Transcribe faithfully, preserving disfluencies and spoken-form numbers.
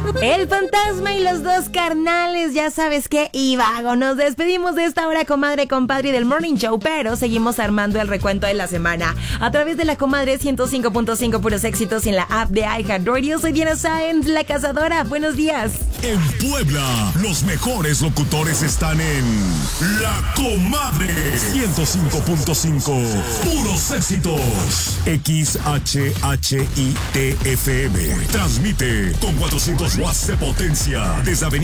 El fantasma y los dos carnales, ya sabes qué, y vago. Nos despedimos de esta hora, comadre, compadre del Morning Show, pero seguimos armando el recuento de la semana a través de la comadre ciento cinco punto cinco, puros éxitos en la app de iHeartRadio. Soy Diana Sáenz, la cazadora. Buenos días. En Puebla, los mejores locutores están en La Comadre ciento cinco punto cinco, puros éxitos. X H H I T F M transmite con cuatrocientos watts de potencia desde Avenida